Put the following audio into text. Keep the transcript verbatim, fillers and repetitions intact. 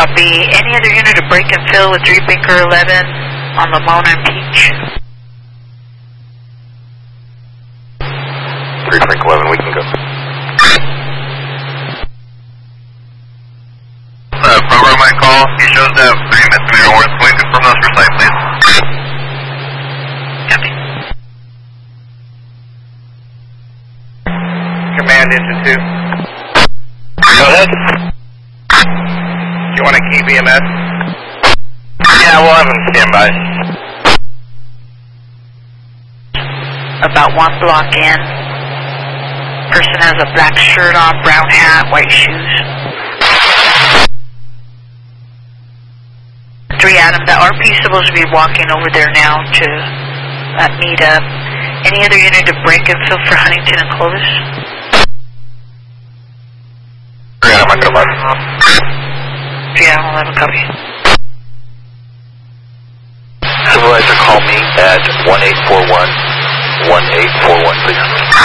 Copy. Any other unit to break and fill with three Baker eleven on Lamona and Peach? three Frank eleven, we can go. Uh, program my call. He shows to have three minutes clear north. Please confirm those for site, please. Copy. Command engine two. Go ahead. You want to keep E M S? Yeah, we'll have him stand by. About one block in. Person has a black shirt on, brown hat, white shoes. Three Adam, the R P is supposed to be walking over there now to uh, meet up. Any other unit to break and fill for Huntington and Clovis? three Adam, I can eleven. three Adam, eleven, copy. Supervisor, call me at one eight four one, one eight four one, please.